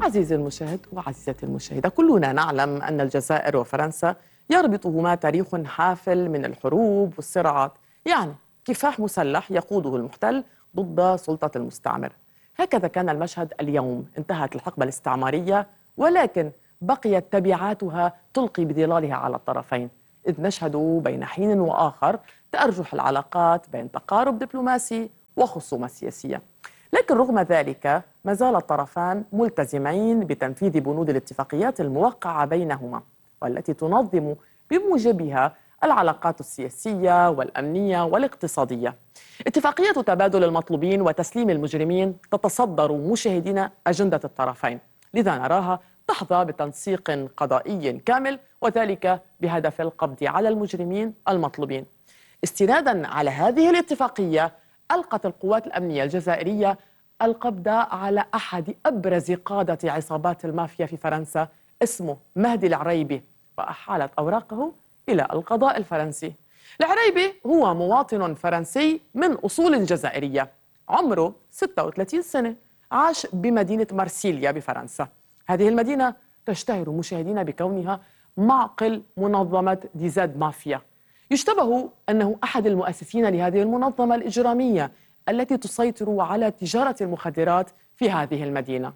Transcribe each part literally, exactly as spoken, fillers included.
عزيزي المشاهد وعزيزتي المشاهدة، كلنا نعلم أن الجزائر وفرنسا يربطهما تاريخ حافل من الحروب والصراعات، يعني كفاح مسلح يقوده المحتل ضد سلطة المستعمر. هكذا كان المشهد اليوم. انتهت الحقبة الاستعمارية، ولكن بقيت تبعاتها تلقي بظلالها على الطرفين، إذ نشهد بين حين وآخر تأرجح العلاقات بين تقارب دبلوماسي وخصومة سياسية. لكن رغم ذلك ما زال الطرفان ملتزمين بتنفيذ بنود الاتفاقيات الموقعة بينهما، والتي تنظم بموجبها العلاقات السياسية والأمنية والاقتصادية. اتفاقية تبادل المطلوبين وتسليم المجرمين تتصدر مشاهدينا أجندة الطرفين، لذا نراها تحظى بتنسيق قضائي كامل، وذلك بهدف القبض على المجرمين المطلوبين. استنادا على هذه الاتفاقية، ألقت القوات الأمنية الجزائرية القبض على أحد أبرز قادة عصابات المافيا في فرنسا، اسمه مهدي العريبي، وأحالت أوراقه إلى القضاء الفرنسي. العريبي هو مواطن فرنسي من أصول جزائرية، عمره ستة وثلاثين سنة، عاش بمدينة مارسيليا بفرنسا. هذه المدينة تشتهر مشاهدينا بكونها معقل منظمة دي زاد مافيا. يشتبه أنه أحد المؤسسين لهذه المنظمة الإجرامية التي تسيطر على تجارة المخدرات في هذه المدينة.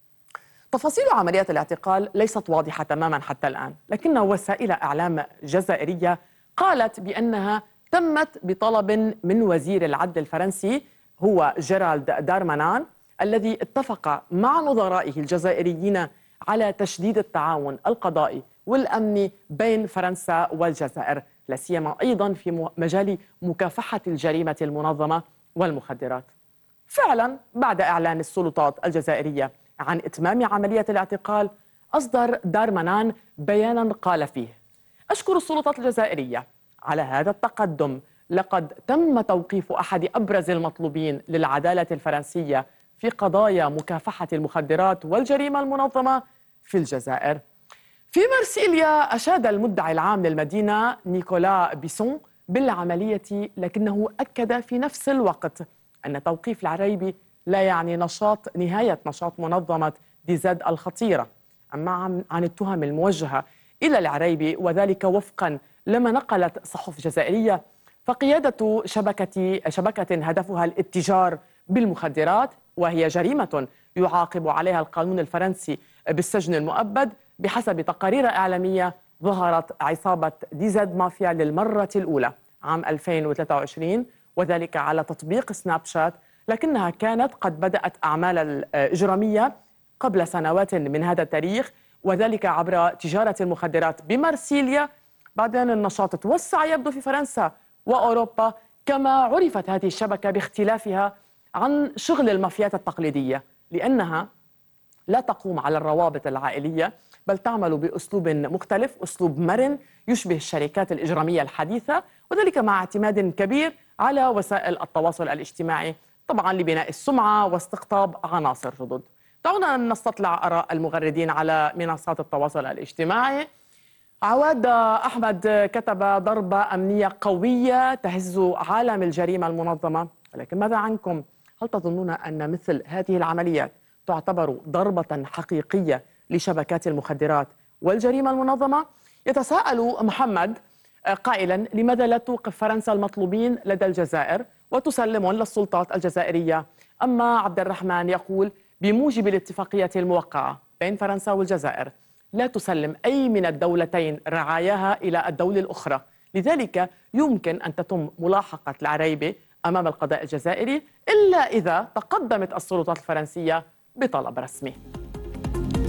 تفاصيل عمليات الاعتقال ليست واضحة تماما حتى الآن، لكن وسائل إعلام جزائرية قالت بأنها تمت بطلب من وزير العدل الفرنسي هو جيرالد دارمانان، الذي اتفق مع نظرائه الجزائريين على تشديد التعاون القضائي والأمني بين فرنسا والجزائر، لا سيما أيضا في مجال مكافحة الجريمة المنظمة والمخدرات. فعلا بعد إعلان السلطات الجزائرية عن إتمام عملية الاعتقال، أصدر دارمانان بيانا قال فيه: أشكر السلطات الجزائرية على هذا التقدم، لقد تم توقيف أحد أبرز المطلوبين للعدالة الفرنسية في قضايا مكافحة المخدرات والجريمة المنظمة في الجزائر. في مارسيليا أشاد المدعي العام للمدينة نيكولا بيسون بالعملية، لكنه أكد في نفس الوقت أن توقيف العريبي لا يعني نشاط نهاية نشاط منظمة دي زاد الخطيرة. أما عن التهم الموجهة إلى العريبي، وذلك وفقا لما نقلت صحف جزائرية، فقيادة شبكة شبكة هدفها الاتجار بالمخدرات، وهي جريمة يعاقب عليها القانون الفرنسي بالسجن المؤبد. بحسب تقارير إعلامية، ظهرت عصابة دي زاد مافيا للمرة الأولى عام ألفين وثلاثة وعشرين، وذلك على تطبيق سناب شات، لكنها كانت قد بدأت أعمال الإجرامية قبل سنوات من هذا التاريخ، وذلك عبر تجارة المخدرات بمارسيليا. بعدين النشاط توسع يبدو في فرنسا وأوروبا، كما عرفت هذه الشبكة باختلافها عن شغل المافيات التقليدية، لأنها لا تقوم على الروابط العائلية، بل تعمل بأسلوب مختلف، أسلوب مرن يشبه الشركات الإجرامية الحديثة، وذلك مع اعتماد كبير على وسائل التواصل الاجتماعي، طبعا لبناء السمعة واستقطاب عناصر جدد. دعونا نستطلع آراء المغردين على منصات التواصل الاجتماعي. عواد أحمد كتب: ضربة أمنية قوية تهز عالم الجريمة المنظمة. ولكن ماذا عنكم؟ هل تظنون أن مثل هذه العمليات تعتبر ضربة حقيقية لشبكات المخدرات والجريمة المنظمة؟ يتساءل محمد قائلا: لماذا لا توقف فرنسا المطلوبين لدى الجزائر وتسلمهم للسلطات الجزائرية؟ أما عبد الرحمن يقول: بموجب الاتفاقية الموقعة بين فرنسا والجزائر لا تسلم أي من الدولتين رعاياها إلى الدولة الأخرى، لذلك يمكن أن تتم ملاحقة العريبي أمام القضاء الجزائري إلا إذا تقدمت السلطات الفرنسية بطلب رسمي.